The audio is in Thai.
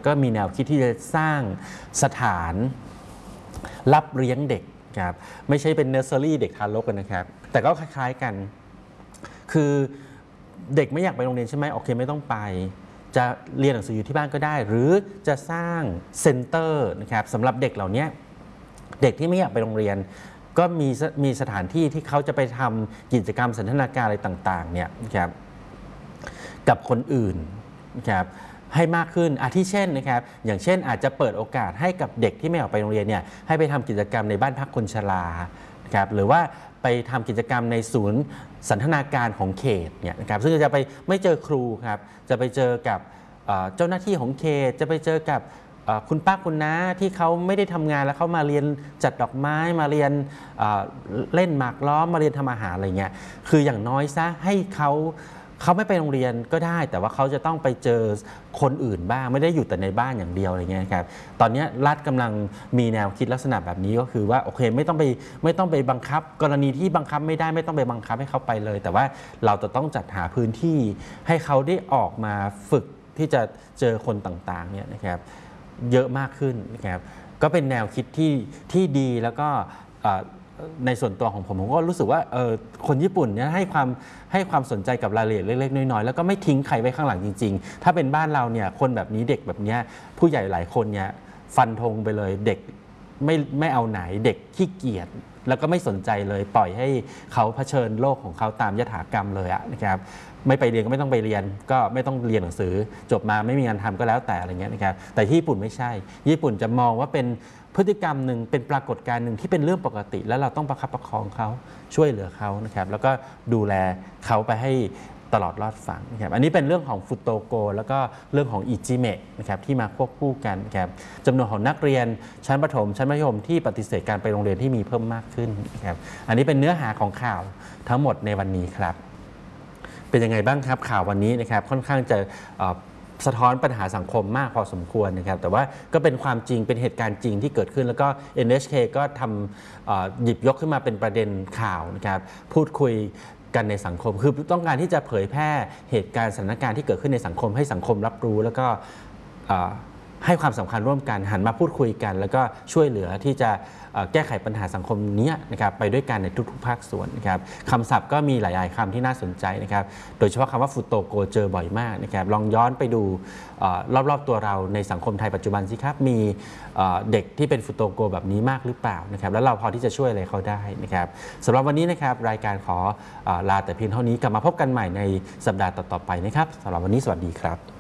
ก็มีแนวคิดที่จะสร้างสถานรับเลี้ยงเด็กครับไม่ใช่เป็นเนอร์เซอรี่เด็กทารกกันนะครับแต่ก็คล้ายๆกันคือเด็กไม่อยากไปโรงเรียนใช่ไหมโอเคไม่ต้องไปจะเรียนหนังสืออยู่ที่บ้านก็ได้หรือจะสร้างเซ็นเตอร์นะครับสำหรับเด็กเหล่านี้เด็กที่ไม่อยากไปโรงเรียนก็มีสถานที่ที่เขาจะไปทำกิจกรรมสันทนาการอะไรต่างๆเนี่ยนะครับกับคนอื่นนะครับให้มากขึ้นอาทิเช่นนะครับอย่างเช่นอาจจะเปิดโอกาสให้กับเด็กที่ไม่ออกไปโรงเรียนเนี่ยให้ไปทำกิจกรรมในบ้านพักคนชรานะครับหรือว่าไปทำกิจกรรมในศูนย์สันทนาการของเขตเนี่ยนะครับซึ่งจะไปไม่เจอครูครับจะไปเจอกับเจ้าหน้าที่ของเขตจะไปเจอกับคุณป้าคุณน้าที่เขาไม่ได้ทำงานแล้วเขามาเรียนจัดดอกไม้มาเรียนเล่นหมากล้อมมาเรียนทำอาหารอะไรเงี้ยคืออย่างน้อยซะให้เขาไม่ไปโรงเรียนก็ได้แต่ว่าเขาจะต้องไปเจอคนอื่นบ้างไม่ได้อยู่แต่ในบ้านอย่างเดียวอะไรเงี้ยครับตอนนี้รัฐกำลังมีแนวคิดลักษณะแบบนี้ก็คือว่าโอเคไม่ต้องไปบังคับกรณีที่บังคับไม่ได้ไม่ต้องไปบังคับให้เขาไปเลยแต่ว่าเราจะต้องจัดหาพื้นที่ให้เขาได้ออกมาฝึกที่จะเจอคนต่างๆเนี่ยนะครับเยอะมากขึ้นนะครับก็เป็นแนวคิดที่ดีแล้วก็ในส่วนตัวของผมก็รู้สึกว่าคนญี่ปุ่นเนี่ยให้ความสนใจกับรายละเอียดเล็กๆน้อยๆแล้วก็ไม่ทิ้งใครไว้ข้างหลังจริงๆถ้าเป็นบ้านเราเนี่ยคนแบบนี้เด็กแบบนี้ผู้ใหญ่หลายคนเนี่ยฟันธงไปเลยเด็กไม่เอาไหนเด็กขี้เกียจแล้วก็ไม่สนใจเลยปล่อยให้เขาเผชิญโลกของเขาตามยถากรรมเลยนะครับไม่ไปเรียนก็ไม่ต้องไปเรียนก็ไม่ต้องเรียนหนังสือจบมาไม่มีงานทำก็แล้วแต่อะไรเงี้ยนะครับแต่ที่ญี่ปุ่นไม่ใช่ญี่ปุ่นจะมองว่าเป็นพฤติกรรมหนึ่งเป็นปรากฏการณ์หนึ่งที่เป็นเรื่องปกติแล้วเราต้องประคับประคองเขาช่วยเหลือเขานะครับแล้วก็ดูแลเขาไปให้ตลอดรอดฝั่งนะครับอันนี้เป็นเรื่องของฟุโตโกแล้วก็เรื่องของอิจิเมะนะครับที่มาควบคู่กันนะครับจำนวนของนักเรียนชั้นประถมชั้นมัธยมที่ปฏิเสธการไปโรงเรียนที่มีเพิ่มมากขึ้นนะครับอันนี้เป็นเนื้อหาของข่าวทั้งหมดในวันนี้ครับเป็นยังไงบ้างครับข่าววันนี้นะครับค่อนข้างจะสะท้อนปัญหาสังคมมากพอสมควรนะครับแต่ว่าก็เป็นความจริงเป็นเหตุการณ์จริงที่เกิดขึ้นแล้วก็ NHK ก็ทำหยิบยกขึ้นมาเป็นประเด็นข่าวนะครับพูดคุยกันในสังคมคือต้องการที่จะเผยแพร่เหตุการณ์สถานการณ์ที่เกิดขึ้นในสังคมให้สังคมรับรู้แล้วก็ให้ความสำคัญร่วมกันหันมาพูดคุยกันแล้วก็ช่วยเหลือที่จะแก้ไขปัญหาสังคมนี้นะครับไปด้วยกันในทุกๆภาคส่วนนะครับคำศัพท์ก็มีหลายๆคำที่น่าสนใจนะครับโดยเฉพาะคำว่าฟุโตโกเจอบ่อยมากนะครับลองย้อนไปดูรอบๆตัวเราในสังคมไทยปัจจุบันสิครับมีเด็กที่เป็นฟุโตโกแบบนี้มากหรือเปล่านะครับแล้วเราพอที่จะช่วยอะไรเขาได้นะครับสำหรับวันนี้นะครับรายการขอลาแต่เพียงเท่านี้กลับมาพบกันใหม่ในสัปดาห์ต่อๆไปนะครับสำหรับวันนี้สวัสดีครับ